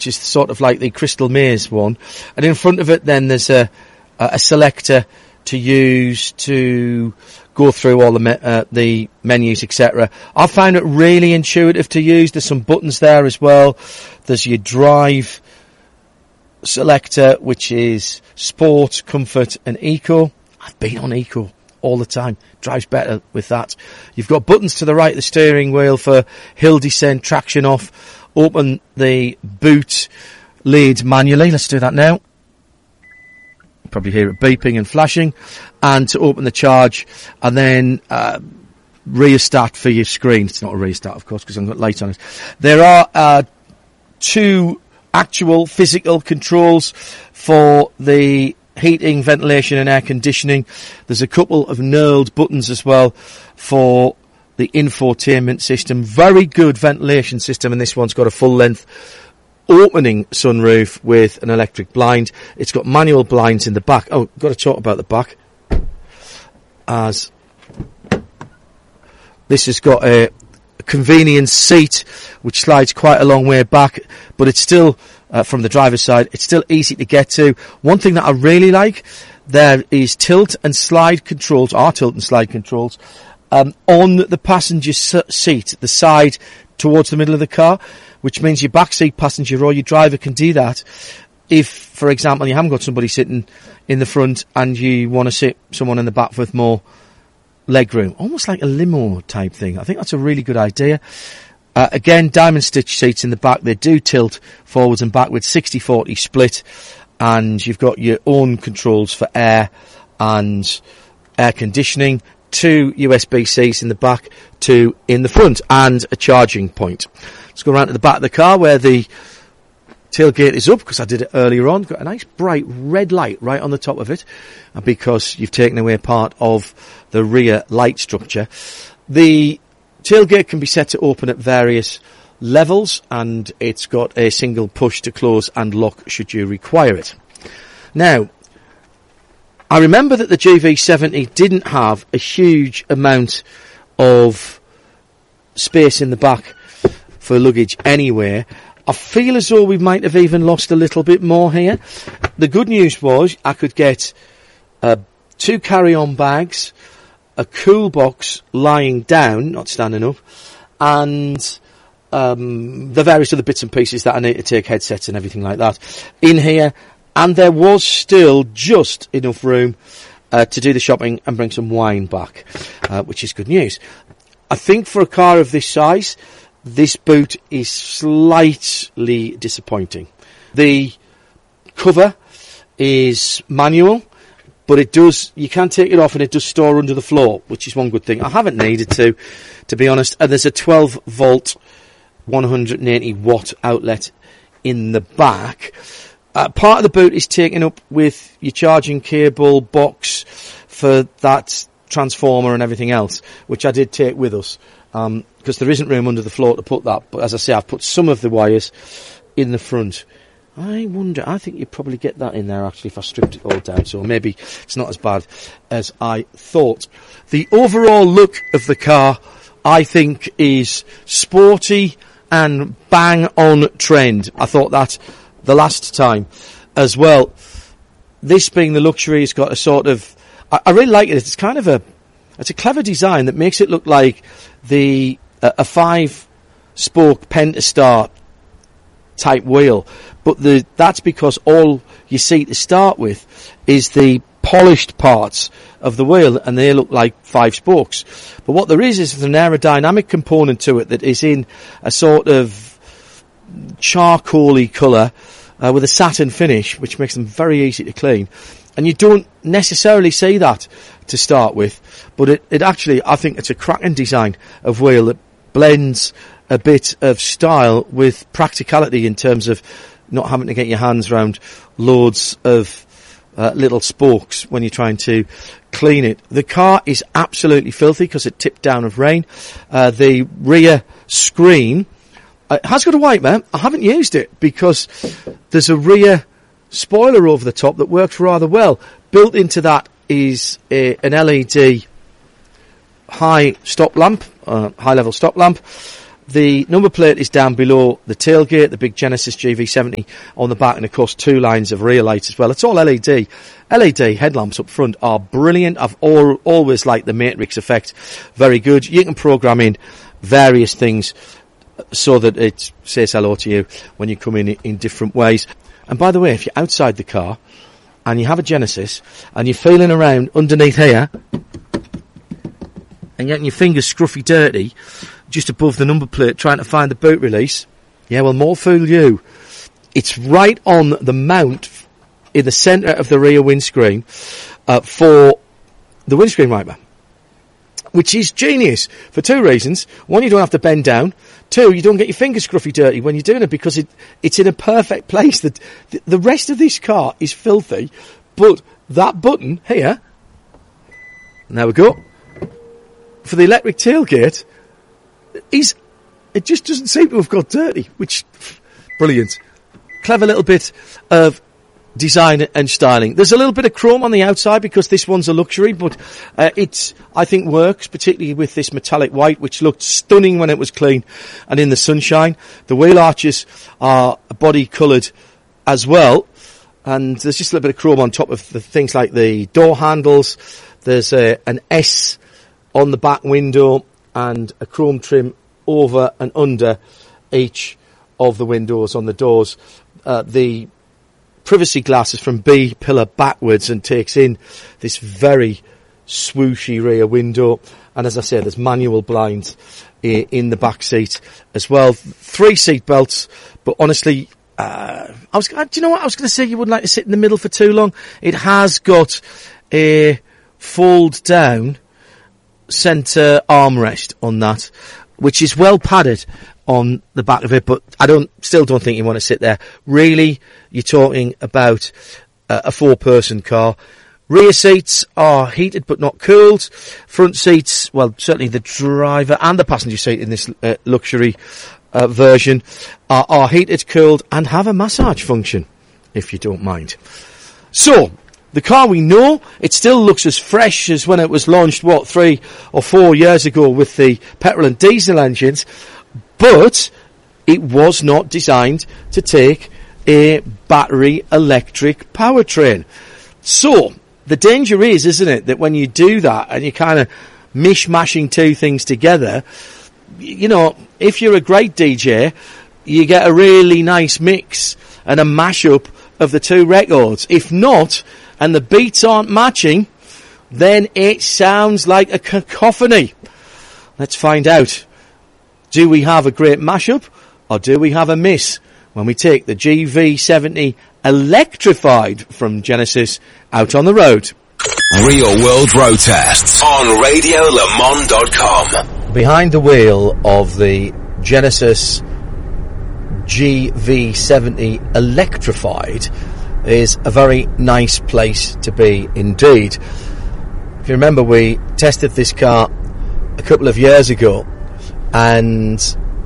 which is sort of like the Crystal Maze one. And in front of it, then there's a selector to use to go through all the menus, etc. I found it really intuitive to use. There's some buttons there as well. There's your drive selector, which is Sport, Comfort and Eco. I've been on Eco all the time. Drives better with that. You've got buttons to the right of the steering wheel for hill descent, traction off, open the boot lid manually. Let's do that now. Probably hear it beeping and flashing, and to open the charge, and then rear start for your screen. It's not a rear start, of course, because I've got lights on it. There are 2 actual physical controls for the heating, ventilation and air conditioning. There's a couple of knurled buttons as well for the infotainment system. Very good ventilation system, and this one's got a full length opening sunroof with an electric blind. It's got manual blinds in the back. Oh, got to talk about the back. As this has got a convenience seat which slides quite a long way back, but it's still, from the driver's side, it's still easy to get to. One thing that I really like, there is tilt and slide controls, on the passenger seat, the side towards the middle of the car, which means your backseat passenger or your driver can do that. If, for example, you haven't got somebody sitting in the front and you want to sit someone in the back with more leg room, almost like a limo type thing. I think that's a really good idea. Again, diamond stitch seats in the back. They do tilt forwards and backwards, 60-40 split, and you've got your own controls for air and air conditioning. 2 USB-Cs in the back, 2 in the front, and a charging point. Let's go around to the back of the car where the tailgate is up, because I did it earlier on. Got a nice bright red light right on the top of it, and because you've taken away part of the rear light structure. The tailgate can be set to open at various levels, and it's got a single push to close and lock should you require it. Now, I remember that the GV70 didn't have a huge amount of space in the back for luggage anyway. I feel as though we might have even lost a little bit more here. The good news was I could get 2 carry-on bags, a cool box lying down, not standing up, and the various other bits and pieces that I need to take, headsets and everything like that, in here. And there was still just enough room to do the shopping and bring some wine back, which is good news. I think for a car of this size, this boot is slightly disappointing. The cover is manual, but you can take it off and it does store under the floor, which is one good thing. I haven't needed to be honest. And there's a 12 volt, 180 watt outlet in the back. Part of the boot is taken up with your charging cable box for that transformer and everything else, which I did take with us, because there isn't room under the floor to put that. But as I say, I've put some of the wires in the front. I think you'd probably get that in there actually if I stripped it all down, so maybe it's not as bad as I thought. The overall look of the car, I think, is sporty and bang on trend. I thought that the last time as well. This being the luxury, it's got a sort of, I really like it. It's kind of it's a clever design that makes it look like a 5-spoke Pentastar type wheel, but that's because all you see to start with is the polished parts of the wheel, and they look like 5 spokes. But what there is an aerodynamic component to it that is in a sort of charcoaly colour with a satin finish, which makes them very easy to clean. And you don't necessarily see that to start with, but it actually, I think it's a cracking design of wheel that blends a bit of style with practicality in terms of not having to get your hands around loads of little spokes when you're trying to clean it. The car is absolutely filthy because it tipped down of rain. The rear screen has got a wiper. I haven't used it because there's a rear spoiler over the top that works rather well. Built into that is an LED high level stop lamp. The number plate is down below the tailgate, the big Genesis GV70 on the back, and of course 2 lines of rear lights as well. It's all LED. LED headlamps up front are brilliant. I've always liked the matrix effect. Very good. You can program in various things so that it says hello to you when you come in different ways. And by the way, if you're outside the car and you have a Genesis and you're feeling around underneath here and getting your fingers scruffy dirty just above the number plate trying to find the boot release, yeah, well, more fool you. It's right on the mount in the centre of the rear windscreen for the windscreen wiper, which is genius for 2 reasons. 1, you don't have to bend down. 2, you don't get your fingers scruffy dirty when you're doing it because it's in a perfect place. The rest of this car is filthy, but that button here, there we go, for the electric tailgate, it just doesn't seem to have got dirty, which, brilliant. Clever little bit of design and styling. There's a little bit of chrome on the outside because this one's a luxury, but I think works, particularly with this metallic white, which looked stunning when it was clean and in the sunshine. The wheel arches are body coloured as well, and there's just a little bit of chrome on top of the things like the door handles. There's an S on the back window and a chrome trim over and under each of the windows on the doors. The privacy glass is from B pillar backwards and takes in this very swooshy rear window. And as I said, there's manual blinds in the back seat as well. 3 seat belts, but honestly, do you know what? I was going to say you wouldn't like to sit in the middle for too long. It has got a fold down centre armrest on that, which is well padded on the back of it, but still don't think you want to sit there. Really, you're talking about a 4-person car. Rear seats are heated but not cooled. Front seats, well, certainly the driver and the passenger seat in this luxury version are heated, cooled, and have a massage function, if you don't mind. So, the car, we know, it still looks as fresh as when it was launched, 3 or 4 years ago with the petrol and diesel engines, but it was not designed to take a battery electric powertrain. So, the danger is, isn't it, that when you do that and you're kind of mishmashing 2 things together, you know, if you're a great DJ, you get a really nice mix and a mashup of the 2 records. If not, and the beats aren't matching, then it sounds like a cacophony. Let's find out. Do we have a great mashup, or do we have a miss when we take the GV70 electrified from Genesis out on the road? Real World Road Tests on RadioLeMans.com. Behind the wheel of the Genesis GV70 electrified is a very nice place to be indeed. If you remember, we tested this car a couple of years ago, and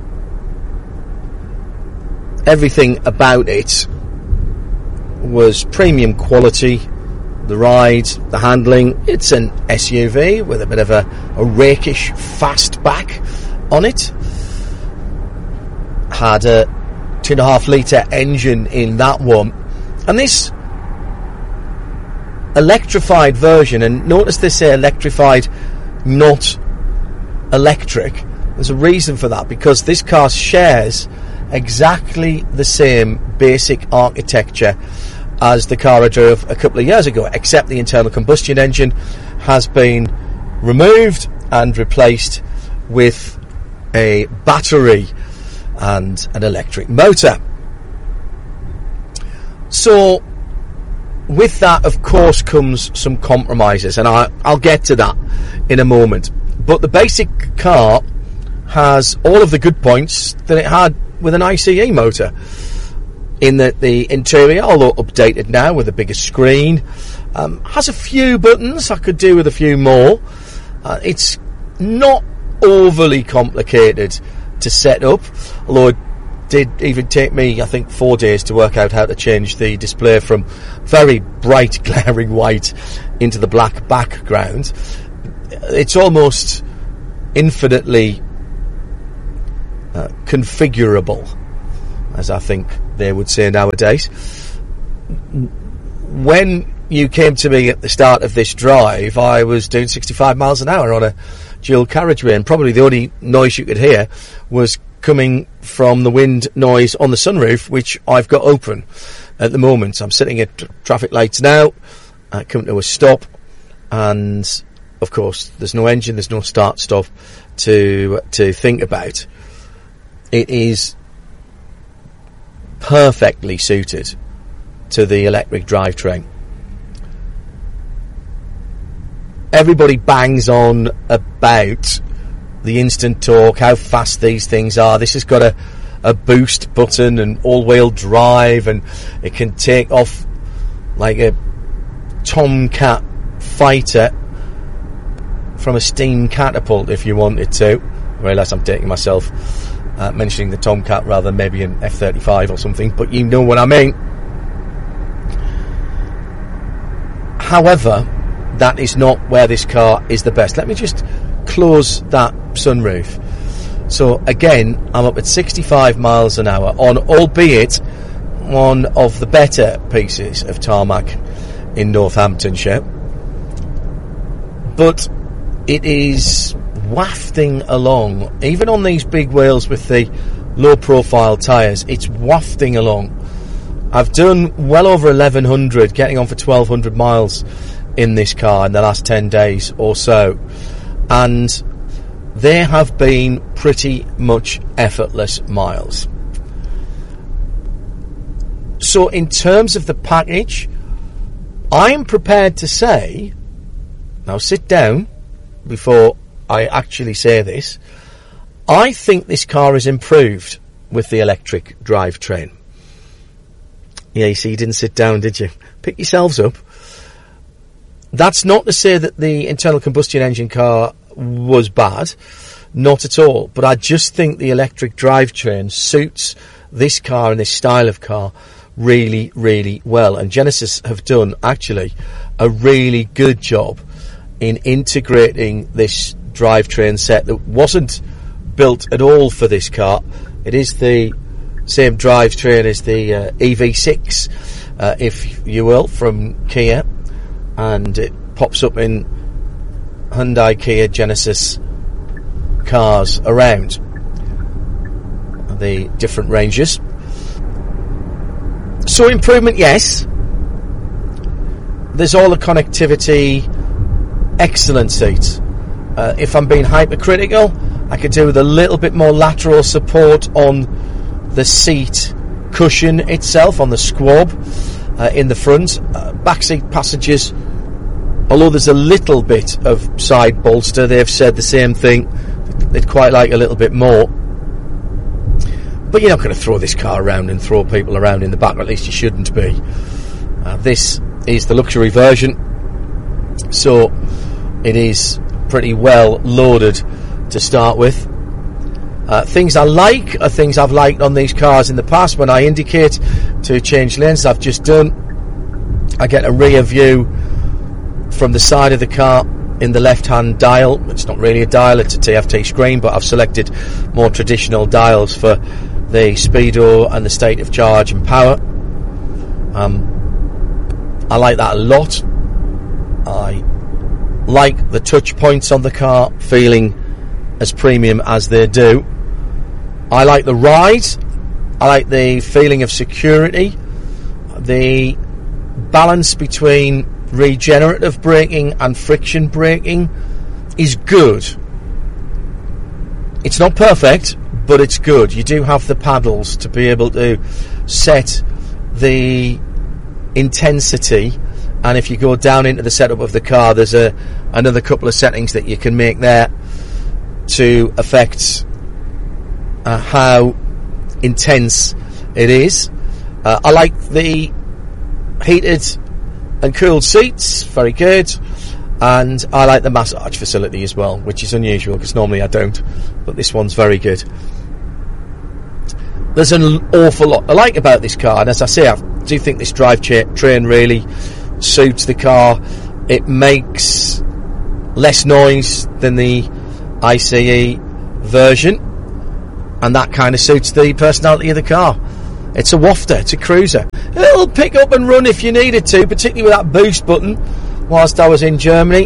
everything about it was premium quality. The ride, the handling, it's an SUV with a bit of a rakish fastback on it. Had a 2.5 litre engine in that one. And this electrified version, and notice they say electrified, not electric. There's a reason for that, because this car shares exactly the same basic architecture as the car I drove a couple of years ago, except the internal combustion engine has been removed and replaced with a battery and an electric motor. So, with that, of course, comes some compromises, and I'll get to that in a moment. But the basic car has all of the good points that it had with an ICE motor, in that the interior, although updated now with a bigger screen, has a few buttons. I could do with a few more. It's not overly complicated to set up, although it did even take me, I think, 4 days to work out how to change the display from very bright glaring white into the black background. It's almost infinitely configurable, as I think they would say nowadays. When you came to me at the start of this drive, I was doing 65 miles an hour on a dual carriageway, and probably the only noise you could hear was coming from the wind noise on the sunroof, which I've got open at the moment. I'm sitting at traffic lights now, coming to a stop, and of course there's no engine, there's no start-stop to think about. It is perfectly suited to the electric drivetrain. Everybody bangs on about the instant torque, how fast these things are. This has got a boost button and all-wheel drive, and it can take off like a Tomcat fighter from a steam catapult if you wanted to. I realise I'm dating myself mentioning the Tomcat rather than maybe an F-35 or something, but you know what I mean. However, that is not where this car is the best. Let me just close that sunroof. So again, I'm up at 65 miles an hour on, albeit, one of the better pieces of tarmac in Northamptonshire. But it is wafting along, even on these big wheels with the low profile tyres, it's wafting along. I've done well over 1100, getting on for 1200 miles in this car in the last 10 days or so, and they have been pretty much effortless miles. So in terms of the package, I'm prepared to say, now sit down before I actually say this, I think this car is improved with the electric drivetrain. Yeah, you see, you didn't sit down, did you? Pick yourselves up. That's not to say that the internal combustion engine car was bad, not at all, but I just think the electric drivetrain suits this car and this style of car really, really well, and Genesis have done actually a really good job in integrating this drivetrain set that wasn't built at all for this car. It is the same drivetrain as the EV6, if you will, from Kia, and it pops up in Hyundai, Kia, Genesis cars around the different ranges. So improvement, yes. There's all the connectivity, excellent seats. If I'm being hypercritical, I could do with a little bit more lateral support on the seat cushion itself, on the squab in the front. Backseat passengers, although there's a little bit of side bolster, they've said the same thing. They'd quite like a little bit more. But you're not going to throw this car around and throw people around in the back, or at least you shouldn't be. This is the luxury version, so it is pretty well loaded to start with. Things I like are things I've liked on these cars in the past. When I indicate to change lanes, I've just done, I get a rear view from the side of the car in the left-hand dial. It's not really a dial, it's a TFT screen, but I've selected more traditional dials for the speedo and the state of charge and power. I like that a lot. I like the touch points on the car feeling as premium as they do. I like the ride. I like the feeling of security. The balance between regenerative braking and friction braking is good. It's not perfect, but it's good. You do have the paddles to be able to set the intensity, and if you go down into the setup of the car, there's another couple of settings that you can make there to affect how intense it is. I like the heated and cooled seats, very good, and I like the massage facility as well, which is unusual because normally I don't, but this one's very good. There's an awful lot I like about this car, and as I say, I do think this drivetrain really suits the car. It makes less noise than the ICE version. And that kind of suits the personality of the car. It's a wafter, it's a cruiser. It'll pick up and run if you need it to, particularly with that boost button. Whilst I was in Germany,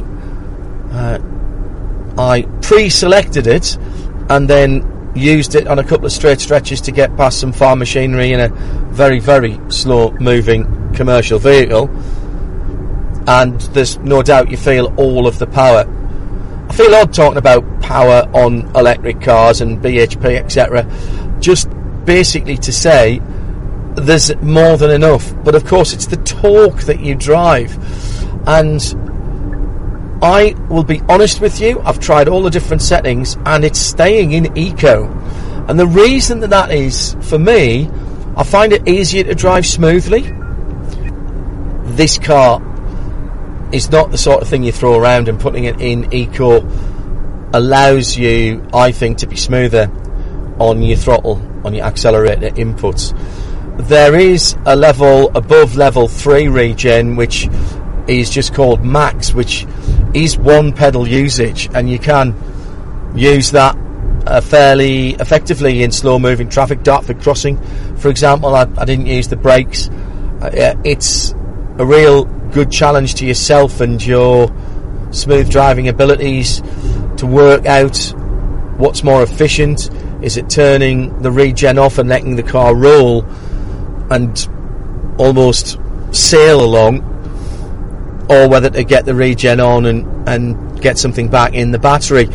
I pre-selected it and then used it on a couple of straight stretches to get past some farm machinery in a very, very slow-moving commercial vehicle. And there's no doubt you feel all of the power. I feel odd talking about power on electric cars and BHP, etc. Just basically to say there's more than enough. But of course it's the torque that you drive. And I will be honest with you, I've tried all the different settings and it's staying in eco. And the reason that is, for me, I find it easier to drive smoothly. This car is not the sort of thing you throw around, and putting it in eco allows you, I think, to be smoother on your throttle, on your accelerator inputs. There is a level above level 3 regen, which is just called max, which is one pedal usage, and you can use that fairly effectively in slow moving traffic. Dartford Crossing, for example, I didn't use the brakes. It's a real good challenge to yourself and your smooth driving abilities to work out what's more efficient. Is it turning the regen off and letting the car roll and almost sail along, or whether to get the regen on and get something back in the battery?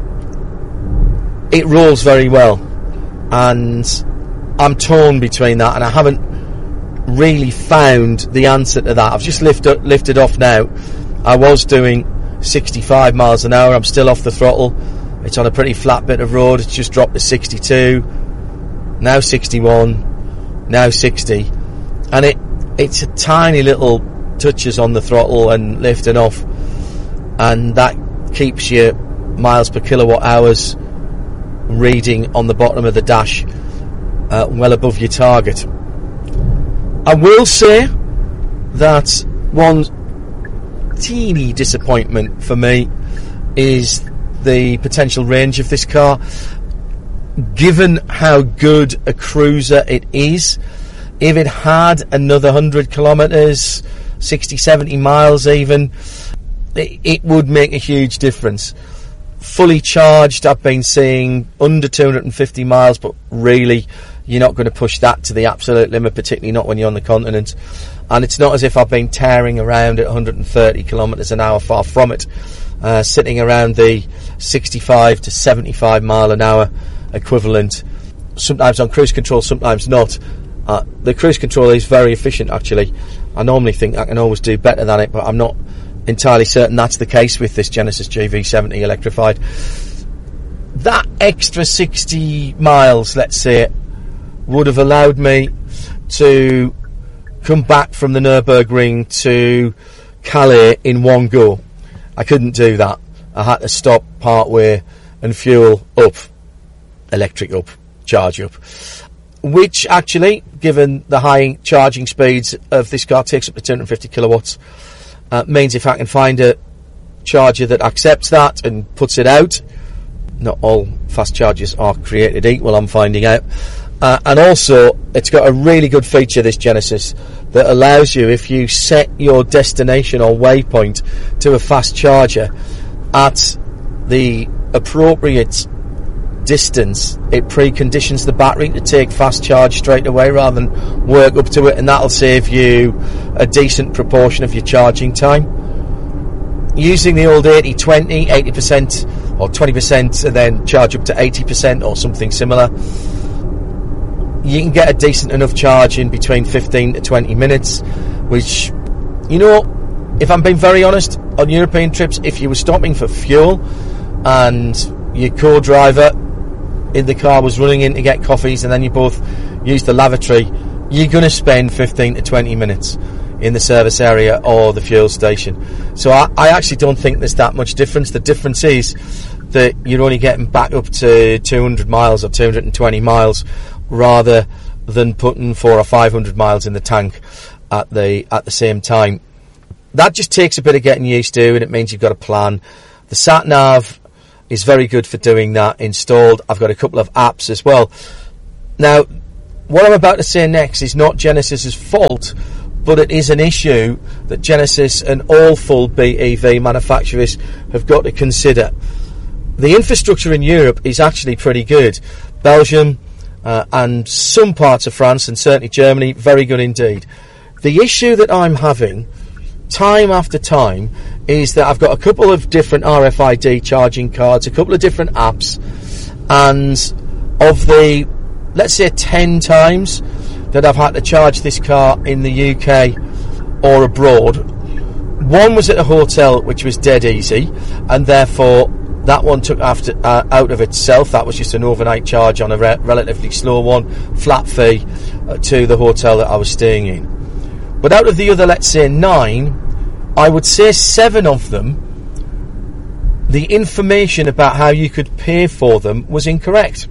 It rolls very well, and I'm torn between that, and I haven't really found the answer to that. I've just lifted off now. I was doing 65 miles an hour. I'm still off the throttle. It's on a pretty flat bit of road. It's just dropped to 62, now 61, now 60, and it's a tiny little touches on the throttle and lifting off, and that keeps your miles per kilowatt hours reading on the bottom of the dash well above your target. I will say that one teeny disappointment for me is the potential range of this car. Given how good a cruiser it is, if it had another 100 kilometres, 60, 70 miles even, it would make a huge difference. Fully charged, I've been seeing under 250 miles, but really you're not going to push that to the absolute limit, particularly not when you're on the continent. And it's not as if I've been tearing around at 130 kilometres an hour, far from it. Sitting around the 65 to 75 mile an hour equivalent, sometimes on cruise control, sometimes not. The cruise control is very efficient, actually. I normally think I can always do better than it, but I'm not entirely certain that's the case with this Genesis GV70 electrified. That extra 60 miles, let's say, would have allowed me to come back from the Nürburgring to Calais in one go. I couldn't do that. I had to stop part way and fuel up, electric up, charge up, which actually, given the high charging speeds of this car, takes up to 250 kilowatts. Means if I can find a charger that accepts that and puts it out, not all fast chargers are created equal, I'm finding out. And also, it's got a really good feature, this Genesis, that allows you, if you set your destination or waypoint to a fast charger at the appropriate distance, it preconditions the battery to take fast charge straight away rather than work up to it, and that'll save you a decent proportion of your charging time. Using the old 80-20, 80% or 20% and then charge up to 80% or something similar, you can get a decent enough charge in between 15 to 20 minutes, which, you know, if I'm being very honest, on European trips, if you were stopping for fuel and your co-driver in the car was running in to get coffees and then you both used the lavatory, you're going to spend 15 to 20 minutes in the service area or the fuel station. So I actually don't think there's that much difference. The difference is that you're only getting back up to 200 miles or 220 miles rather than putting 400 or 500 miles in the tank at the same time. That just takes a bit of getting used to, and it means you've got a plan. The sat nav is very good for doing that installed. I've got a couple of apps as well. Now, what I'm about to say next is not Genesis's fault, but it is an issue that Genesis and all full BEV manufacturers have got to consider. The infrastructure in Europe is actually pretty good. Belgium and some parts of France, and certainly Germany, very good indeed. The issue that I'm having time after time is that I've got a couple of different RFID charging cards, a couple of different apps, and of the, let's say, 10 times that I've had to charge this car in the UK or abroad, one was at a hotel, which was dead easy, and therefore that one took out of itself. That was just an overnight charge on a relatively slow one, flat fee to the hotel that I was staying in. But out of the other, let's say 9, I would say 7 of them, the information about how you could pay for them was incorrect.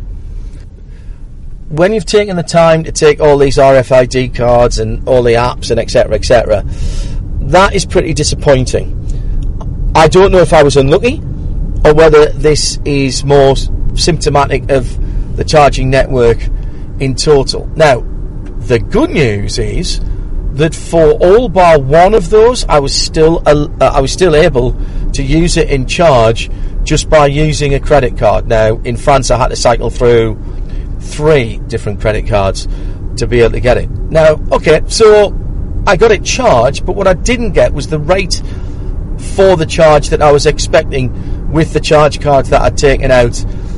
When you've taken the time to take all these RFID cards and all the apps and etc., that is pretty disappointing. I don't know if I was unlucky or whether this is more symptomatic of the charging network in total. Now, the good news is that for all bar one of those, I was still able to use it in charge just by using a credit card. Now, in France, I had to cycle through 3 different credit cards to be able to get it. Now, okay, so I got it charged, but what I didn't get was the rate for the charge that I was expecting with the charge cards that I'd taken out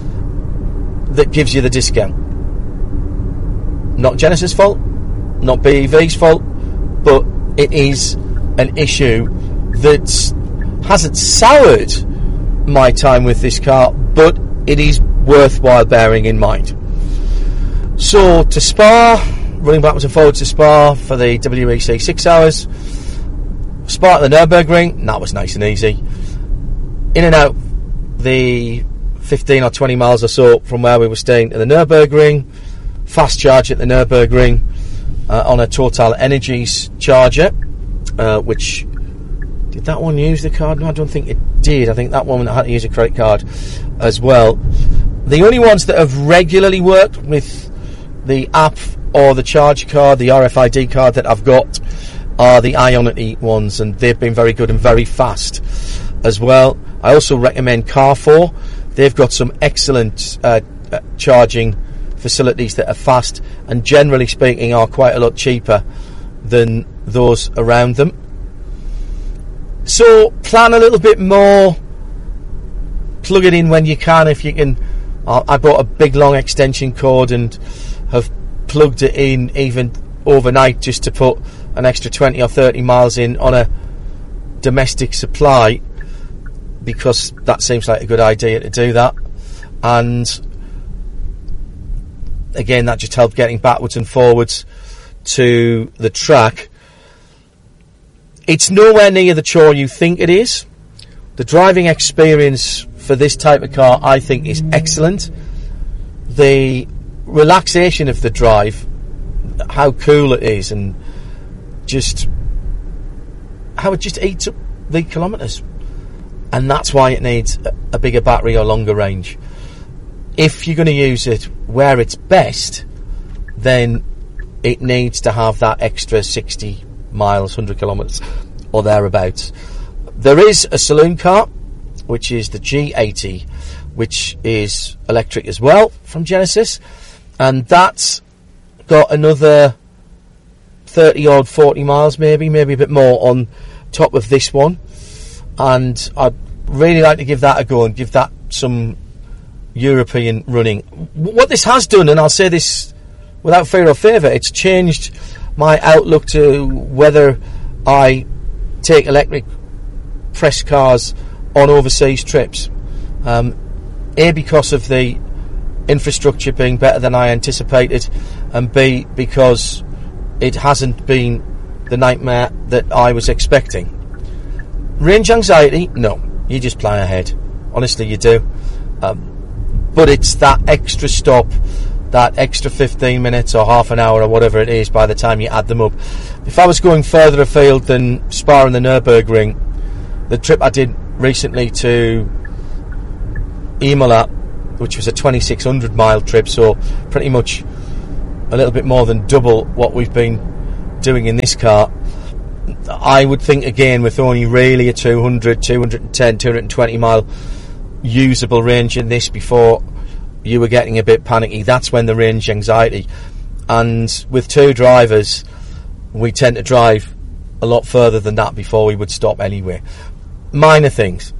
that gives you the discount. Not Genesis' fault, not BEV's fault, but it is an issue that hasn't soured my time with this car, but it is worthwhile bearing in mind. So to Spa, running backwards and forwards to Spa for the WEC 6 hours. Spa at the Nürburgring, that was nice and easy. In and out the 15 or 20 miles or so from where we were staying to the Nürburgring. Fast charge at the Nürburgring on a Total Energies charger, which, did that one use the card? No, I don't think it did. I think that one had to use a credit card as well. The only ones that have regularly worked with the app or the charge card, the RFID card that I've got, are the Ionity ones, and they've been very good and very fast as well. I also recommend Carrefour. They've got some excellent charging facilities that are fast and, generally speaking, are quite a lot cheaper than those around them. So plan a little bit more, plug it in when you can, if you can. I bought a big long extension cord and have plugged it in even overnight just to put an extra 20 or 30 miles in on a domestic supply, because that seems like a good idea to do that. And again, that just helped getting backwards and forwards to the track. It's nowhere near the chore you think it is. The driving experience for this type of car, I think, is excellent. The relaxation of the drive, how cool it is, and just how it just eats up the kilometres. And that's why it needs a bigger battery or longer range. If you're going to use it where it's best, then it needs to have that extra 60 miles, 100 kilometres or thereabouts. There is a saloon car, which is the G80, which is electric as well, from Genesis, and that's got another 30 odd 40 miles maybe a bit more on top of this one, and I'd really like to give that a go and give that some European running. What this has done, and I'll say this without fear or favour, it's changed my outlook to whether I take electric press cars on overseas trips. A, because of the infrastructure being better than I anticipated, and B, because it hasn't been the nightmare that I was expecting. Range anxiety? No, you just plan ahead. Honestly, you do. But it's that extra stop, that extra 15 minutes or half an hour or whatever it is by the time you add them up. If I was going further afield than Spa and the Nürburgring, the trip I did recently to Imola, which was a 2,600 mile trip, so pretty much a little bit more than double what we've been doing in this car. I would think, again, with only really a 200, 210, 220 mile usable range in this before you were getting a bit panicky, that's when the range anxiety. And with two drivers, we tend to drive a lot further than that before we would stop anyway. Minor things.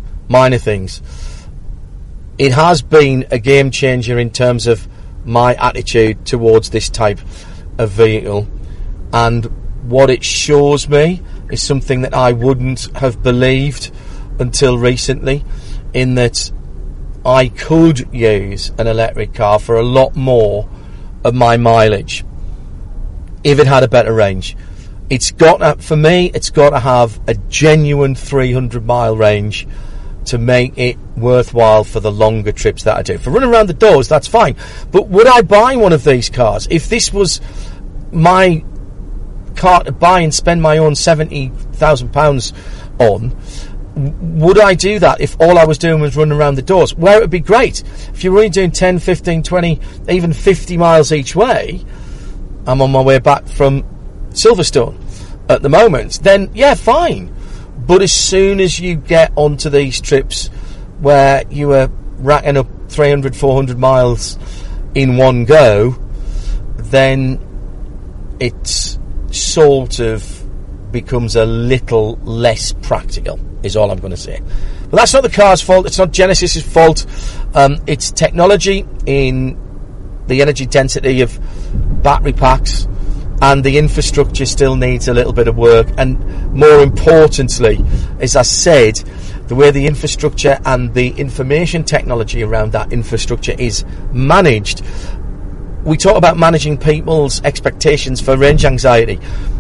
It has been a game changer in terms of my attitude towards this type of vehicle, and what it shows me is something that I wouldn't have believed until recently, in that I could use an electric car for a lot more of my mileage if it had a better range. For me, it's got to have a genuine 300 mile range to make it worthwhile for the longer trips that I do. For running around the doors, that's fine. But would I buy one of these cars? If this was my car to buy and spend my own £70,000 on, would I do that if all I was doing was running around the doors? Well, it would be great. If you're only doing 10, 15, 20, even 50 miles each way, I'm on my way back from Silverstone at the moment, then yeah, fine. But as soon as you get onto these trips where you are racking up 300, 400 miles in one go, then it sort of becomes a little less practical, is all I'm going to say. But that's not the car's fault. It's not Genesis's fault. It's technology in the energy density of battery packs, and the infrastructure still needs a little bit of work. And more importantly, as I said, the way the infrastructure and the information technology around that infrastructure is managed. We talk about managing people's expectations for range anxiety.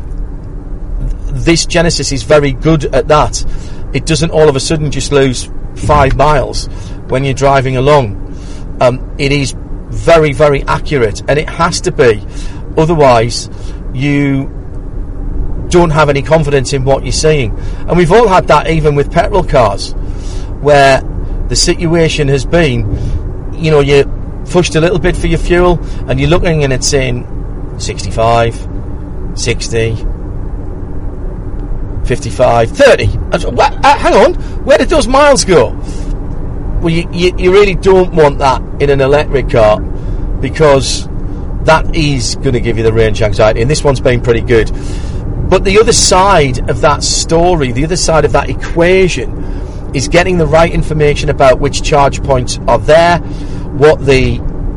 This Genesis is very good at that. It doesn't all of a sudden just lose 5 miles when you're driving along. It is very, very accurate, and it has to be. Otherwise, you don't have any confidence in what you're seeing. And we've all had that even with petrol cars, where the situation has been, you know, you pushed a little bit for your fuel and you're looking and it's saying 65, 60, 55, 30. Hang on, where did those miles go? Well, you really don't want that in an electric car, because that is going to give you the range anxiety, and this one's been pretty good. But the other side of that story, the other side of that equation, is getting the right information about which charge points are there, what the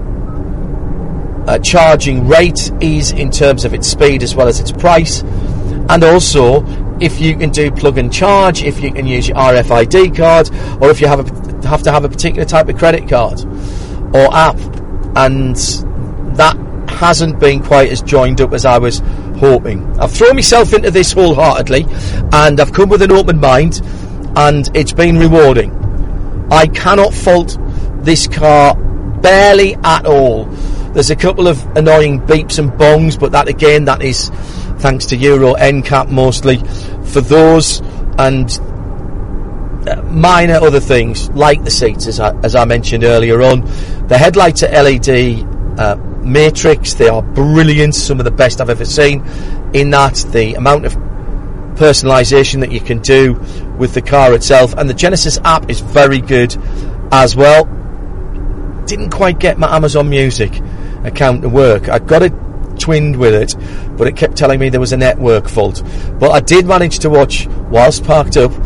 charging rate is in terms of its speed as well as its price, and also if you can do plug and charge, if you can use your RFID card, or if you have to have a particular type of credit card or app. And that hasn't been quite as joined up as I was hoping. I've thrown myself into this wholeheartedly, and I've come with an open mind, and it's been rewarding. I cannot fault this car barely at all. There's a couple of annoying beeps and bongs, but that again, that is thanks to Euro NCAP mostly for those, and minor other things like the seats, as I mentioned earlier on. The headlights are LED matrix. They are brilliant, some of the best I've ever seen in that. The amount of personalisation that you can do with the car itself, and the Genesis app is very good as well. Didn't quite get my Amazon Music account to work. I got it twinned with it, but it kept telling me there was a network fault. But I did manage to watch, whilst parked up,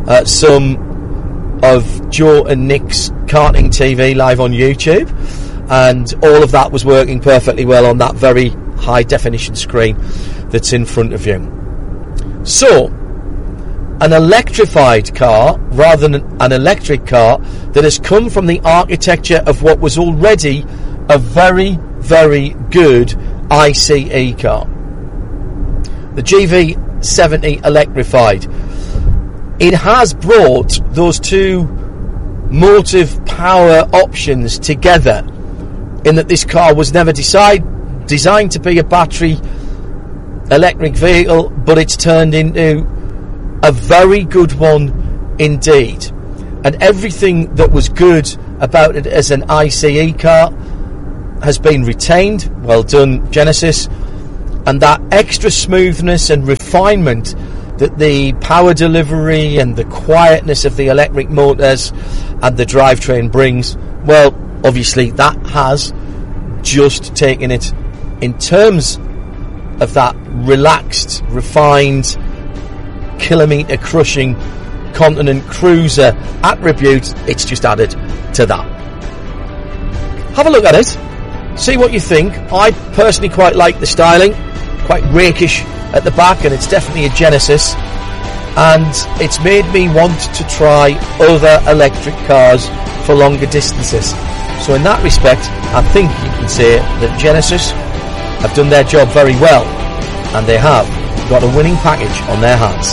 some of Joe and Nick's karting TV live on YouTube, and all of that was working perfectly well on that very high definition screen that's in front of you. So, an electrified car rather than an electric car that has come from the architecture of what was already a very, very good ICE car. The GV70 electrified. It has brought those two motive power options together, in that this car was never designed to be a battery electric vehicle, but it's turned into a very good one indeed. And everything that was good about it as an ICE car has been retained. Well done, Genesis. And that extra smoothness and refinement that the power delivery and the quietness of the electric motors and the drivetrain brings, well, obviously that has just taken it in terms of that relaxed, refined, kilometre crushing continent cruiser attribute. It's just added to that. Have a look at it, see what you think. I personally quite like the styling, quite rakish at the back, and it's definitely a Genesis, and it's made me want to try other electric cars for longer distances. So in that respect, I think you can say that Genesis have done their job very well, and they have got a winning package on their hands.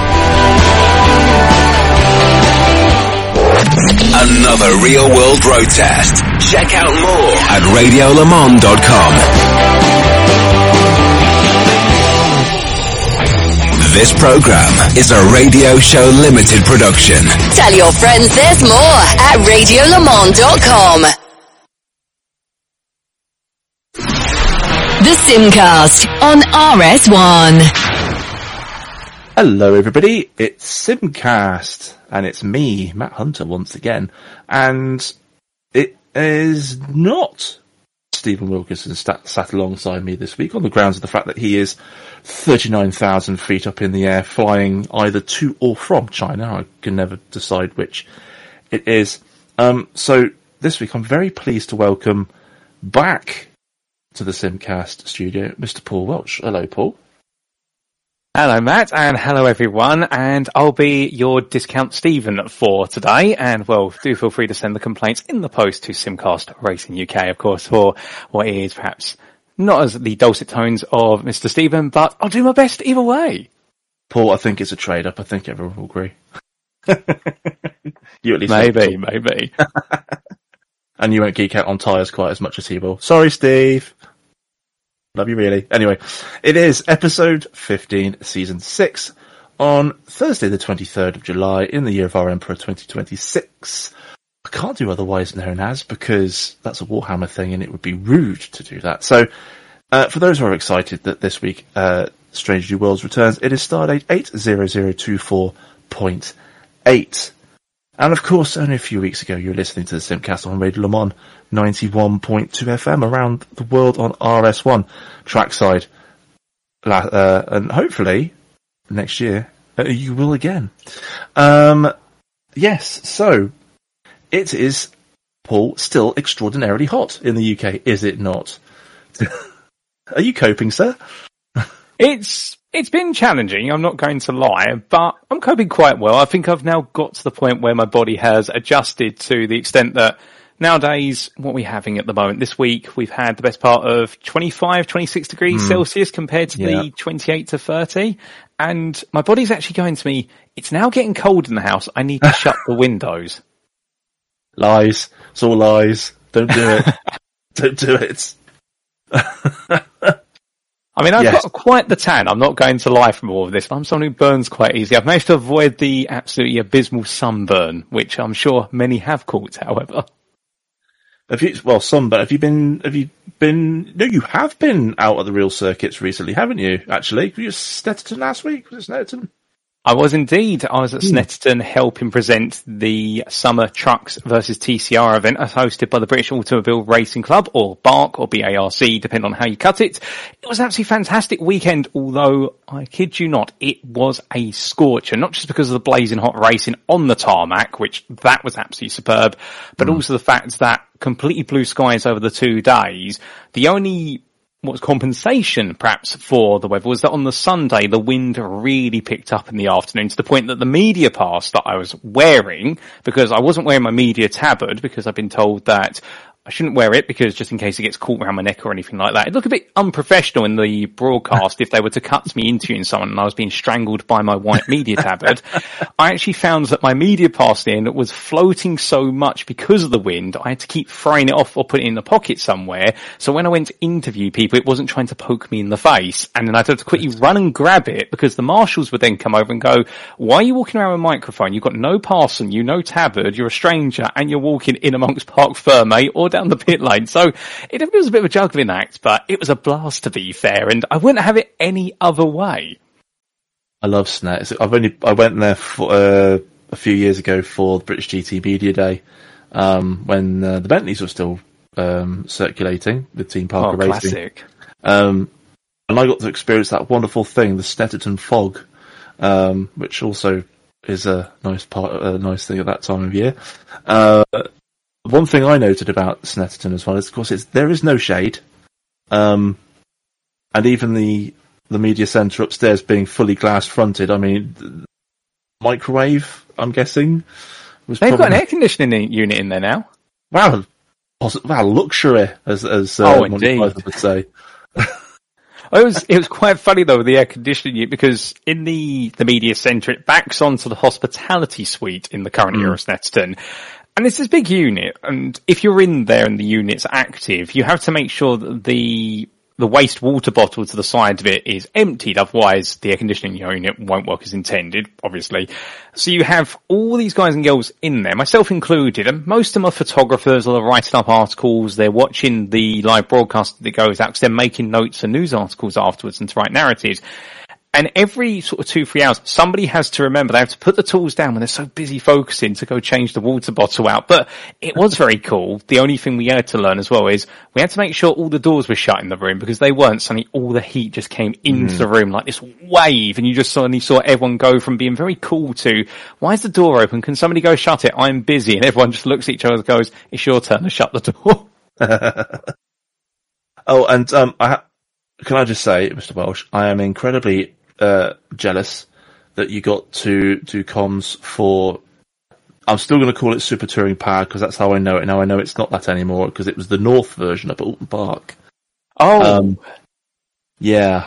Another Real World Road Test. Check out more at radiolemans.com. This program is a Radio Show Limited production. Tell your friends there's more at radiolemans.com. The Simcast on RS1. Hello everybody, it's Simcast, and it's me, Matt Hunter, once again, and it is not Stephen Wilkinson sat alongside me this week on the grounds of the fact that he is 39,000 feet up in the air, flying either to or from China. I can never decide which it is. So this week I'm very pleased to welcome back to the Simcast studio, Mr. Paul Welch. Hello, Paul. Hello, Matt, and hello, everyone, and I'll be your discount Stephen for today, and, well, do feel free to send the complaints in the post to Simcast Racing UK, of course, for what is perhaps not as the dulcet tones of Mr. Stephen, but I'll do my best either way. Paul, I think it's a trade-up. I think everyone will agree. You at least Maybe. And you won't geek out on tyres quite as much as he will. Sorry, Steve. Love you really. Anyway, it is episode 15, season 6, on Thursday the 23rd of July in the year of our Emperor 2026. I can't do otherwise known as, because that's a Warhammer thing and it would be rude to do that. So, for those who are excited that this week, Strange New Worlds returns, it is Stardate 80024.8. And of course, only a few weeks ago, you were listening to the Simcast on Radio Le Mans 91.2 FM around the world on RS1 trackside. And hopefully, next year, you will again. Yes, so, it is, Paul, still extraordinarily hot in the UK, is it not? Are you coping, sir? It's been challenging, I'm not going to lie, but I'm coping quite well. I think I've now got to the point where my body has adjusted to the extent that nowadays, what we're having at the moment, this week, we've had the best part of 25, 26 degrees Celsius compared to the 28 to 30. And my body's actually going to me, it's now getting cold in the house. I need to shut the windows. Lies. It's all lies. Don't do it. Don't do it. I mean, I've got quite the tan. I'm not going to lie from all of this. I'm someone who burns quite easily. I've managed to avoid the absolutely abysmal sunburn, which I'm sure many have caught, however. Sunburn. Have you been, no, you have been out at the real circuits recently, haven't you, actually? Were you at Snetterton last week? Was it Snetterton? I was indeed. I was at Snetterton helping present the Summer Trucks versus TCR event as hosted by the British Automobile Racing Club, or BARC, or BARC, depending on how you cut it. It was an absolutely fantastic weekend, although, I kid you not, it was a scorcher, not just because of the blazing hot racing on the tarmac, which that was absolutely superb, but also the fact that completely blue skies over the 2 days. The only compensation perhaps for the weather was that on the Sunday the wind really picked up in the afternoon, to the point that the media pass that I was wearing, because I wasn't wearing my media tabard because I've been told that I shouldn't wear it because just in case it gets caught around my neck or anything like that. It'd look a bit unprofessional in the broadcast if they were to cut me interviewing someone and I was being strangled by my white media tabard. I actually found that my media pass in was floating so much because of the wind, I had to keep throwing it off or put it in a pocket somewhere. So when I went to interview people, it wasn't trying to poke me in the face. And then I'd have to quickly run and grab it because the marshals would then come over and go, why are you walking around with a microphone? You've got no pass on you, no tabard, you're a stranger, and you're walking in amongst Parc Ferme or down the pit lane. So it was a bit of a juggling act, but it was a blast to be fair, and I wouldn't have it any other way. I love SNET. I went there for a few years ago for the British GT Media Day, when the Bentleys were still circulating with Team Parker Racing. Classic. And I got to experience that wonderful thing, the Snetterton fog, which also is a nice thing at that time of year. One thing I noted about Snetterton as well is, of course, there is no shade, and even the media centre upstairs being fully glass fronted. I mean, microwave, I'm guessing, was They've got an air conditioning unit in there now. Wow, luxury, as Monty Python would say. It was quite funny though with the air conditioning unit because in the media centre it backs onto the hospitality suite in the current era of Snetterton. And it's this big unit, and if you're in there and the unit's active, you have to make sure that the waste water bottle to the side of it is emptied, otherwise the air conditioning unit won't work as intended, obviously. So you have all these guys and girls in there, myself included, and most of them are photographers, or they're writing up articles, they're watching the live broadcast that goes out, because they're making notes for news articles afterwards and to write narratives. And every sort of 2-3 hours, somebody has to remember they have to put the tools down when they're so busy focusing to go change the water bottle out. But it was very cool. The only thing we had to learn as well is we had to make sure all the doors were shut in the room because they weren't. Suddenly all the heat just came into the room like this wave, and you just suddenly saw everyone go from being very cool to, why is the door open? Can somebody go shut it? I'm busy. And everyone just looks at each other and goes, it's your turn to shut the door. Oh, and can I just say, Mr. Welsh, I am incredibly jealous that you got to do comms for, I'm still going to call it Super Touring Power because that's how I know it. Now I know it's not that anymore because it was the North version up at Alton Park. Oh. Yeah.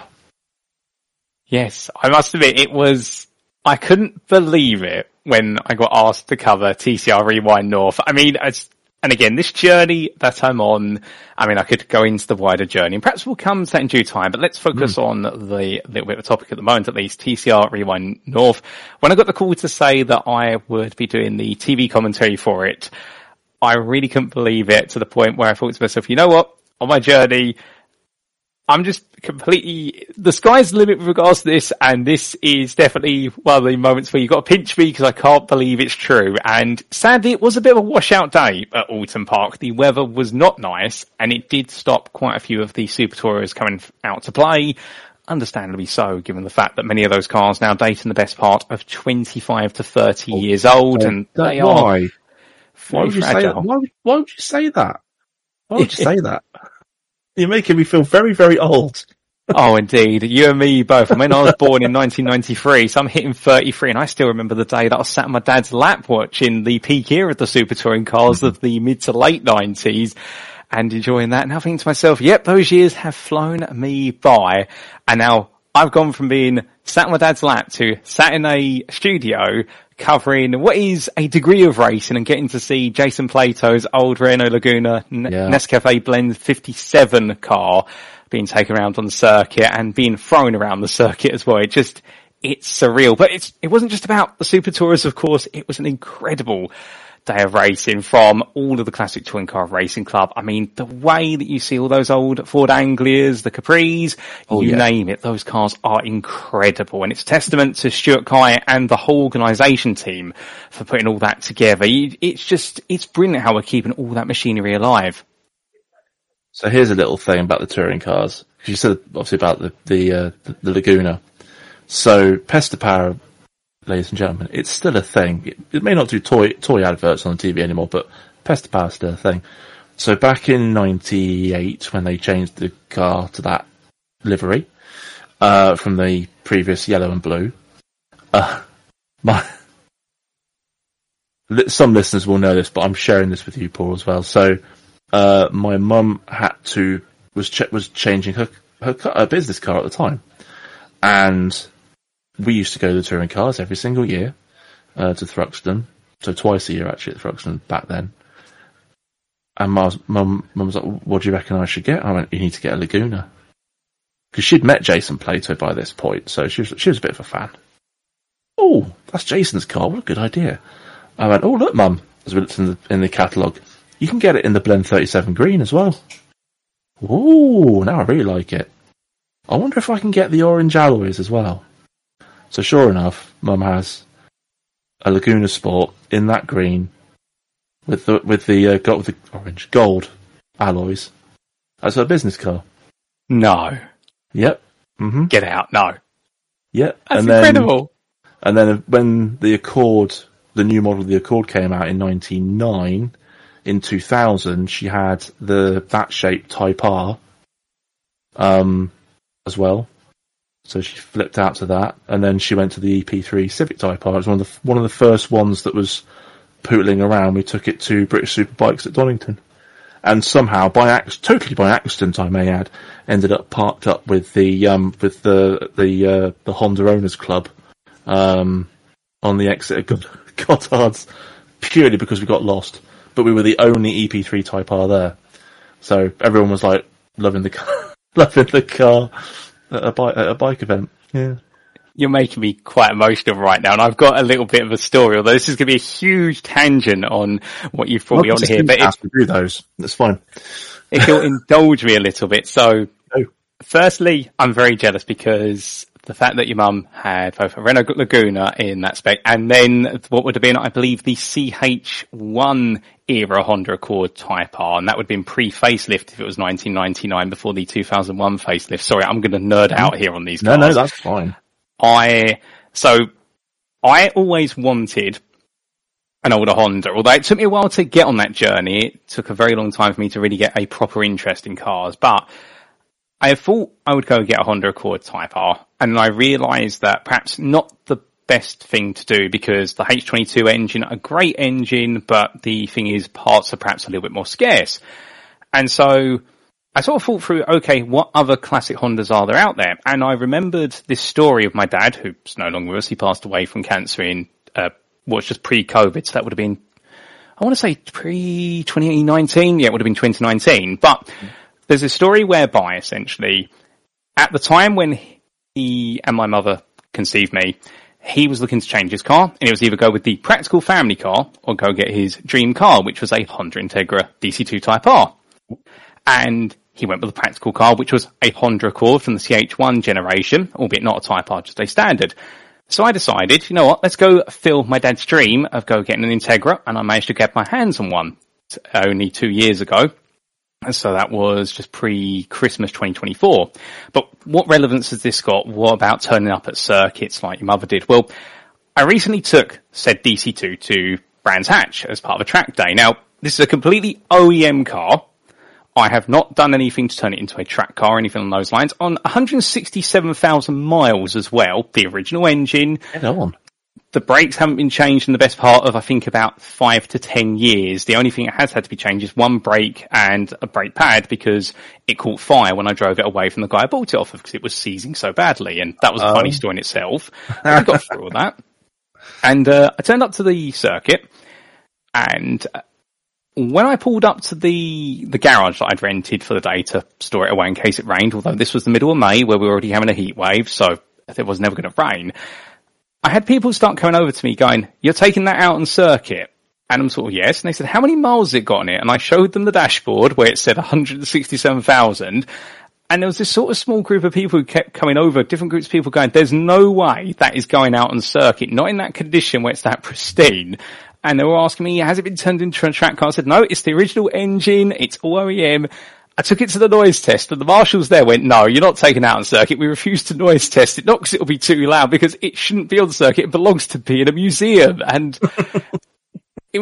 Yes, I must admit I couldn't believe it when I got asked to cover TCR Rewind North. I mean, and again, this journey that I'm on, I mean, I could go into the wider journey, and perhaps we'll come to that in due time, but let's focus on the little bit of the topic at the moment, at least, TCR Rewind North. When I got the call to say that I would be doing the TV commentary for it, I really couldn't believe it, to the point where I thought to myself, you know what, on my journey, I'm just completely, the sky's the limit with regards to this, and this is definitely one of the moments where you've got to pinch me because I can't believe it's true. And sadly, it was a bit of a washout day at Alton Park. The weather was not nice, and it did stop quite a few of the Super Tourers coming out to play. Understandably so, given the fact that many of those cars now date in the best part of 25 to 30 years old, and they are why would you say that? Why would you say that? Why would you say that? You're making me feel very, very old. Oh, indeed. You and me both. I mean, I was born in 1993, so I'm hitting 33, and I still remember the day that I was sat on my dad's lap watching the peak era of the Super Touring cars of the mid to late 90s and enjoying that. And I think to myself, yep, those years have flown me by. And now I've gone from being sat on my dad's lap to sat in a studio covering what is a degree of racing and getting to see Jason Plato's old Renault Laguna Nescafe Blend 57 car being taken around on the circuit and being thrown around the circuit as well. It's surreal. But it wasn't just about the Super Tourers, of course. It was an incredible day of racing from all of the classic touring car racing club. I mean, the way that you see all those old Ford Anglias, the Capris, name it, those cars are incredible. And it's a testament to Stuart Kye and the whole organisation team for putting all that together. It's brilliant how we're keeping all that machinery alive. So here's a little thing about the touring cars. You said obviously about the Laguna. So Pesta Power, ladies and gentlemen, it's still a thing. It may not do toy adverts on TV anymore, but Pesta Power is still a thing. So back in 98, when they changed the car to that livery, from the previous yellow and blue, some listeners will know this, but I'm sharing this with you, Paul, as well. So my mum was changing her business car at the time, and we used to go to the touring cars every single year to Thruxton, so twice a year actually at Thruxton back then. And mum was like, "What do you reckon I should get?" I went, "You need to get a Laguna," because she'd met Jason Plato by this point, so she was a bit of a fan. "Oh, that's Jason's car. What a good idea!" I went, "Oh, look, Mum," as we looked in the catalogue, "you can get it in the Blend 37 green as well." Ooh, now I really like it. I wonder if I can get the orange alloys as well. So sure enough, Mum has a Laguna Sport in that green with the orange gold alloys as her business car. No. Yep. Mm-hmm. Get out. No. Yep. That's incredible. And then when the Accord, the new model of the Accord came out in 1999, in 2000, she had the bat-shaped Type R, as well. So she flipped out to that, and then she went to the EP3 Civic Type R. It was one of the first ones that was pootling around. We took it to British Superbikes at Donington, and somehow, totally by accident, I may add, ended up parked up with the Honda Owners Club, on the exit of Goddard's, purely because we got lost. But we were the only EP3 Type R there, so everyone was like loving the car, at a bike event. Yeah. You're making me quite emotional right now, and I've got a little bit of a story, although this is going to be a huge tangent on what you've brought me on here. But to do those. That's fine. If you'll indulge me a little bit. So, firstly, I'm very jealous because the fact that your mum had both a Renault Laguna in that spec, and then what would have been, I believe, the CH1 era Honda Accord Type R, and that would have been pre-facelift if it was 1999 before the 2001 facelift. Sorry, I'm going to nerd out here on these cars. No, that's fine. I always wanted an older Honda, although it took me a while to get on that journey. It took a very long time for me to really get a proper interest in cars, but I thought I would go get a Honda Accord Type R, and I realised that perhaps not the best thing to do, because the H22 engine, a great engine, but the thing is parts are perhaps a little bit more scarce. And so I sort of thought through, okay, what other classic Hondas are there out there? And I remembered this story of my dad, who's no longer with us. He passed away from cancer in, just pre-COVID. So that would have been, I want to say pre-2019. Yeah, it would have been 2019. But there's a story whereby essentially at the time when he and my mother conceived me, he was looking to change his car, and it was either go with the practical family car or go get his dream car, which was a Honda Integra DC2 Type R. And he went with the practical car, which was a Honda Accord from the CH1 generation, albeit not a Type R, just a standard. So I decided, you know what, let's go fill my dad's dream of go getting an Integra, and I managed to get my hands on one only 2 years ago. And so that was just pre-Christmas 2024. But what relevance has this got? What about turning up at circuits like your mother did? Well, I recently took said DC2 to Brands Hatch as part of a track day. Now, this is a completely OEM car. I have not done anything to turn it into a track car or anything along those lines. On 167,000 miles as well, the original engine. Head on. The brakes haven't been changed in the best part of, I think, about 5 to 10 years. The only thing that has had to be changed is one brake and a brake pad, because it caught fire when I drove it away from the guy I bought it off of, because it was seizing so badly. And that was a funny story in itself. I got through all that. And I turned up to the circuit, and when I pulled up to the garage that I'd rented for the day to store it away in case it rained, although this was the middle of May where we were already having a heat wave, so it was never going to rain, I had people start coming over to me going, "You're taking that out on circuit?" And I'm sort of, yes. And they said, "How many miles has it got on it?" And I showed them the dashboard where it said 167,000. And there was this sort of small group of people who kept coming over, different groups of people going, "There's no way that is going out on circuit, not in that condition where it's that pristine." And they were asking me, "Has it been turned into a track car?" I said, "No, it's the original engine. It's all OEM." I took it to the noise test, and the marshals there went, "No, you're not taking it out on circuit. We refuse to noise test it, not because it'll be too loud, because it shouldn't be on circuit. It belongs to be in a museum." And it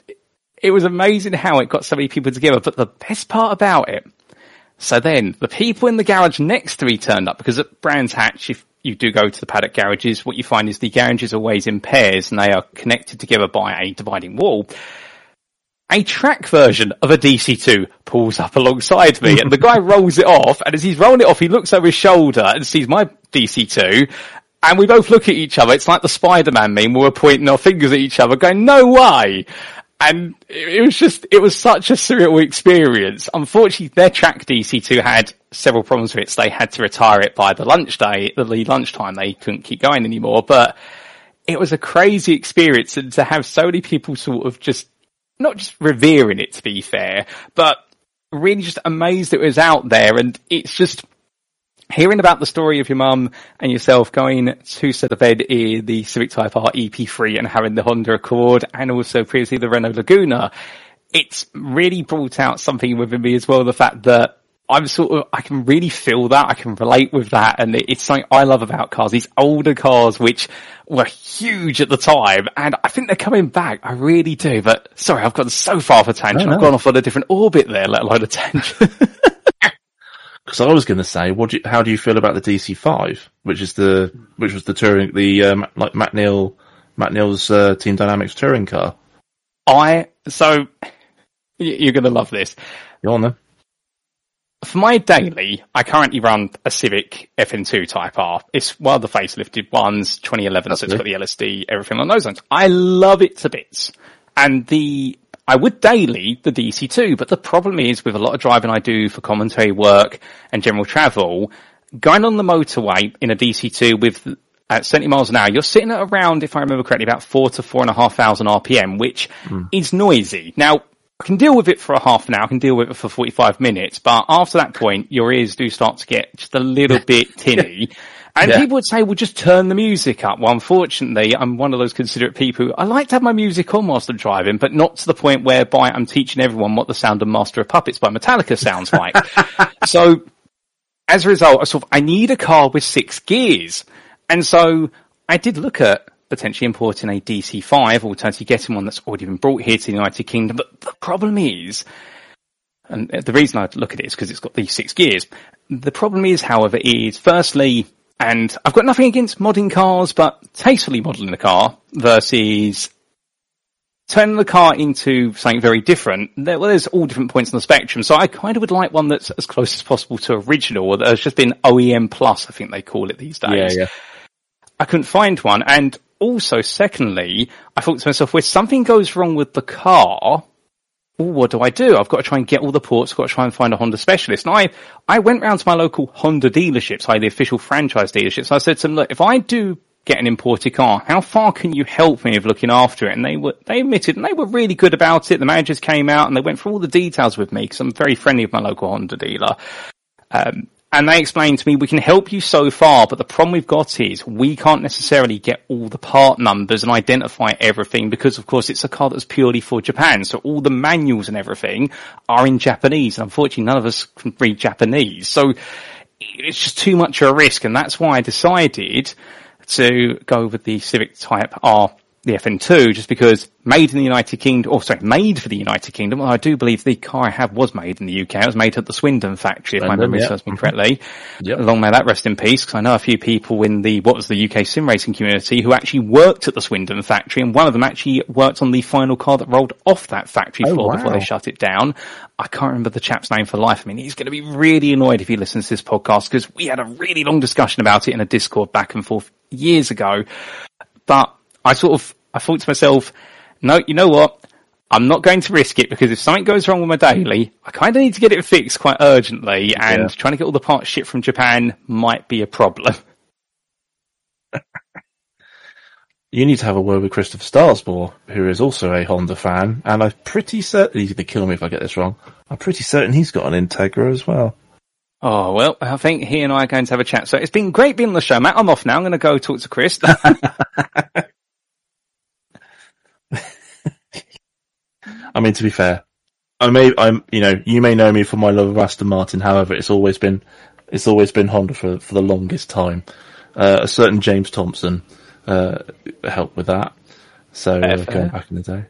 was amazing how it got so many people together. But the best part about it, so then the people in the garage next to me turned up, because at Brands Hatch, if you do go to the paddock garages, what you find is the garages are always in pairs, and they are connected together by a dividing wall. a track version of a DC2 pulls up alongside me, and the guy rolls it off, and as he's rolling it off, he looks over his shoulder and sees my DC2, and we both look at each other. It's like the Spider-Man meme where we're pointing our fingers at each other going, no way! And it was such a surreal experience. Unfortunately, their track DC2 had several problems with it, so they had to retire it by the lunchtime. They couldn't keep going anymore, but it was a crazy experience, and to have so many people sort of not just revering it, to be fair, but really just amazed it was out there. And it's just hearing about the story of your mum and yourself going to set the bed in the Civic Type R EP3 and having the Honda Accord and also previously the Renault Laguna, it's really brought out something within me as well, the fact that I can really feel that, I can relate with that, and it's something I love about cars, these older cars which were huge at the time, and I think they're coming back, I really do, but sorry, I've gone so far off a tangent, I've gone off on a different orbit there, let alone a tangent. Because I was going to say, how do you feel about the DC5, which was the touring, like Matt Neal's Team Dynamics touring car? So you're going to love this. Go on then. For my daily, I currently run a Civic FN2 Type R. It's one of the facelifted ones, 2011, so it's got the LSD, everything along those lines. I love it to bits. And I would daily the DC2, but the problem is with a lot of driving I do for commentary work and general travel, going on the motorway in a DC2 at 70 miles an hour, you're sitting at around, if I remember correctly, about 4,000 to 4,500 RPM, which is noisy. Now, I can deal with it for a half an hour, I can deal with it for 45 minutes, but after that point, your ears do start to get just a little bit tinny. And people would say, well, just turn the music up. Well, unfortunately, I'm one of those considerate people. I like to have my music on whilst I'm driving, but not to the point whereby I'm teaching everyone what the sound of Master of Puppets by Metallica sounds like. So, as a result, I need a car with 6 gears. And so, I did look at potentially importing a DC5, alternatively getting one that's already been brought here to the United Kingdom. But the problem is, and the reason I look at it is because it's got these 6 gears. The problem is, however, firstly, and I've got nothing against modding cars, but tastefully modelling the car versus turning the car into something very different. There's all different points on the spectrum. So I kind of would like one that's as close as possible to original, or that has just been OEM plus, I think they call it these days. Yeah. I couldn't find one. And also, secondly, I thought to myself, if something goes wrong with the car, what do I do? I've got to try and get all the ports, I've got to try and find a Honda specialist. And I went round to my local Honda dealerships, the official franchise dealerships, and I said to them, look, if I do get an imported car, how far can you help me with looking after it? And they admitted, and they were really good about it. The managers came out and they went through all the details with me, because I'm very friendly with my local Honda dealer. And they explained to me, we can help you so far, but the problem we've got is we can't necessarily get all the part numbers and identify everything because, of course, it's a car that's purely for Japan. So all the manuals and everything are in Japanese. And unfortunately, none of us can read Japanese. So it's just too much of a risk. And that's why I decided to go with the Civic Type R, the FN2, just because made in the United Kingdom, made for the United Kingdom. Well, I do believe the car I have was made in the UK. It was made at the Swindon factory, if my memory serves me correctly. Long may that rest in peace, because I know a few people in the UK sim racing community who actually worked at the Swindon factory, and one of them actually worked on the final car that rolled off that factory floor before they shut it down. I can't remember the chap's name for life. I mean, he's going to be really annoyed if he listens to this podcast, because we had a really long discussion about it in a Discord back and forth years ago. But I thought to myself, no, you know what? I'm not going to risk it, because if something goes wrong with my daily, I kind of need to get it fixed quite urgently, and trying to get all the parts shipped from Japan might be a problem. You need to have a word with Christopher Starsmore, who is also a Honda fan, and I'm pretty certain, he's going to kill me if I get this wrong, I'm pretty certain he's got an Integra as well. Oh, well, I think he and I are going to have a chat. So it's been great being on the show, Matt. I'm off now. I'm going to go talk to Chris. I mean, to be fair, you may know me for my love of Aston Martin. However, it's always been Honda for the longest time. A certain James Thompson helped with that. So going back in the day,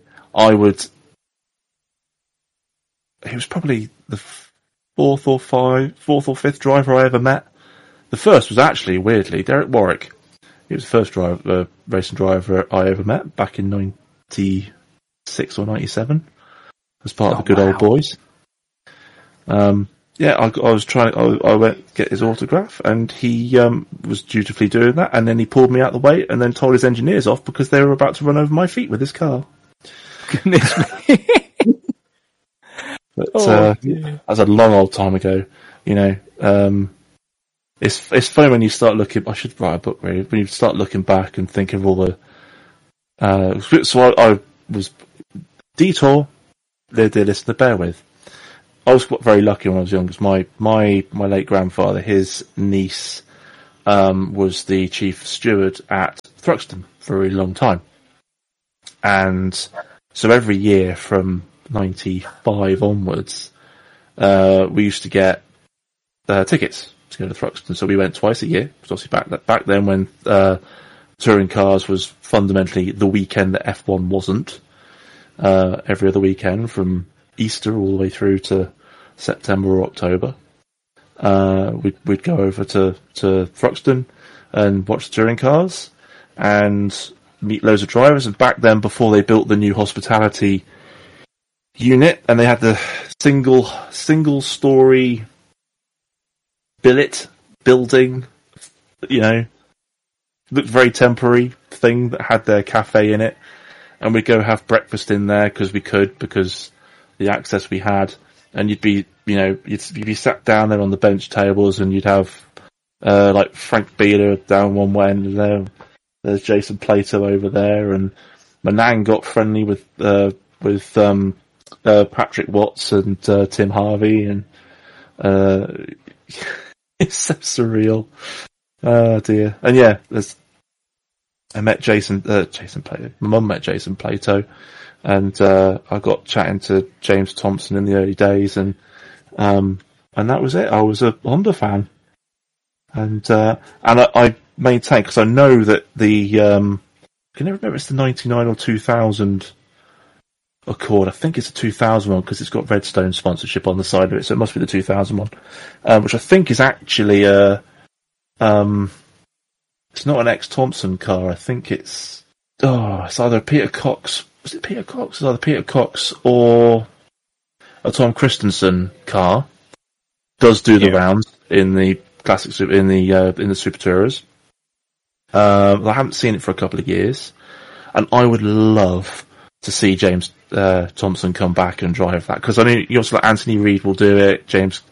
he was probably the fourth or fifth driver I ever met. The first was actually, weirdly, Derek Warwick. He was the first racing driver I ever met back in 96 or 97. as part of the good old boys. Yeah, I was trying. I went to get his autograph, and he was dutifully doing that, and then he pulled me out of the way, and then told his engineers off because they were about to run over my feet with his car. Goodness me. But that was a long old time ago. You know, it's funny when you start looking. I should write a book, really. When you start looking back and think of all the. So I was Detour. They're listener, bear with. I was very lucky when I was young because my late grandfather, his niece, was the chief steward at Thruxton for a really long time. And so every year from 95 onwards, we used to get tickets to go to Thruxton. So we went twice a year. Because obviously back then when touring cars was fundamentally the weekend that F1 wasn't. Every other weekend from Easter all the way through to September or October. We'd go over to Thruxton and watch the touring cars and meet loads of drivers. And back then, before they built the new hospitality unit, and they had the single story billet building, you know, looked very temporary thing that had their cafe in it. And we'd go have breakfast in there because the access we had, and you'd be sat down there on the bench tables, and you'd have like Frank Bieler down one way, and there's Jason Plato over there, and my nan got friendly with Patrick Watts and Tim Harvey, and it's so surreal. Oh dear. And yeah, I met Jason Plato. My mum met Jason Plato, and I got chatting to James Thompson in the early days, and that was it. I was a Honda fan, and I maintain, because I know that the I can never remember if it's the 99 or 2000 Accord. I think it's a 2000 one because it's got Redstone sponsorship on the side of it, so it must be the 2000 one, which I think is actually it's not an ex-Thompson car. I think it's either a Peter Cox. Was it Peter Cox? It's either Peter Cox or a Tom Christensen car. Does do the rounds in the classic in the Super Tourers. I haven't seen it for a couple of years, and I would love to see James Thompson come back and drive that, because I mean, you also like Anthony Reid will do it.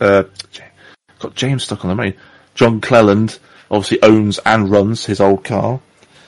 Got James stuck on the main. John Cleland obviously owns and runs his old car.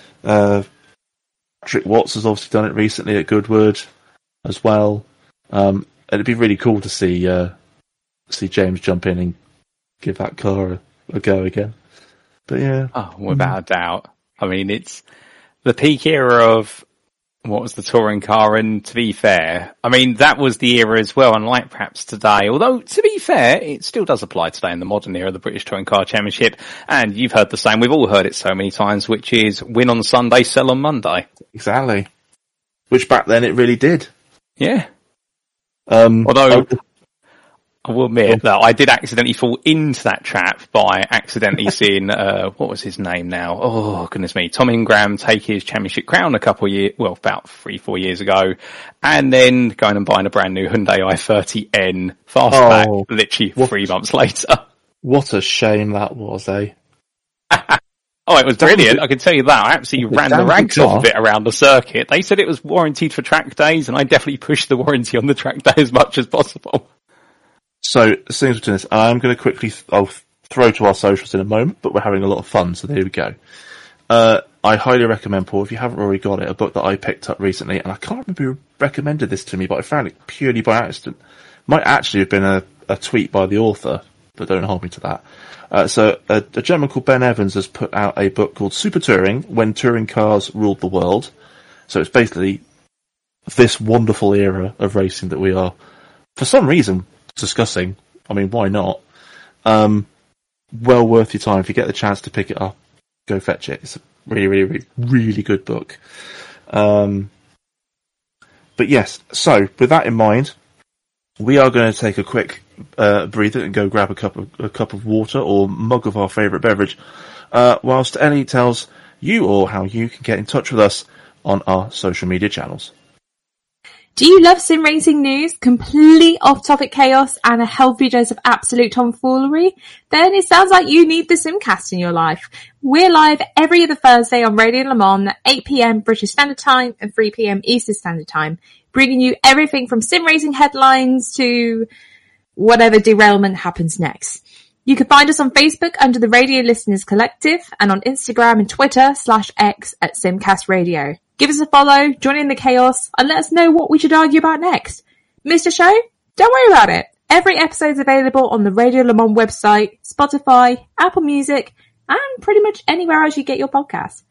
Patrick Watts has obviously done it recently at Goodwood as well. And it'd be really cool to see James jump in and give that car a go again. But yeah. Oh, without a doubt. I mean, it's the peak era of what was the touring car, and to be fair, I mean, that was the era as well, unlike perhaps today, although to be fair, it still does apply today in the modern era, the British Touring Car Championship, and you've heard the same, we've all heard it so many times, which is win on Sunday, sell on Monday. Exactly. Which back then it really did. Yeah. Although, I will admit that I did accidentally fall into that trap by accidentally seeing, what was his name now? Oh, goodness me. Tom Ingram take his championship crown about 3-4 years ago, and then going and buying a brand new Hyundai i30N fastback literally 3 months later. What a shame that was, eh? Oh, it was brilliant. I can tell you that. I absolutely ran the rags off of it around the circuit. They said it was warranted for track days, and I definitely pushed the warranty on the track day as much as possible. So, as soon as we're doing this, I'm going to quickly, I'll throw to our socials in a moment, but we're having a lot of fun, so there we go. I highly recommend, Paul, if you haven't already got it, a book that I picked up recently, and I can't remember who recommended this to me, but I found it purely by accident. Might actually have been a tweet by the author, but don't hold me to that. So, a gentleman called Ben Evans has put out a book called Super Touring, When Touring Cars Ruled the World. So it's basically this wonderful era of racing that we are, for some reason, discussing. I mean, why not? Well worth your time. If you get the chance to pick it up, go fetch it. It's a really, really, really, really good book. But yes, so with that in mind, we are going to take a quick breather and go grab a cup of water or mug of our favourite beverage, whilst Ellie tells you all how you can get in touch with us on our social media channels. Do you love sim racing news, complete off-topic chaos, and a healthy dose of absolute tomfoolery? Then it sounds like you need the Simcast in your life. We're live every other Thursday on Radio Le Mans at 8 p.m. British Standard Time and 3 p.m. Eastern Standard Time, bringing you everything from sim racing headlines to whatever derailment happens next. You can find us on Facebook under the Radio Listeners Collective and on Instagram and Twitter /X at Simcast Radio. Give us a follow, join in the chaos, and let us know what we should argue about next. Missed a show? Don't worry about it. Every episode is available on the Radio Le Mans website, Spotify, Apple Music, and pretty much anywhere else you get your podcasts.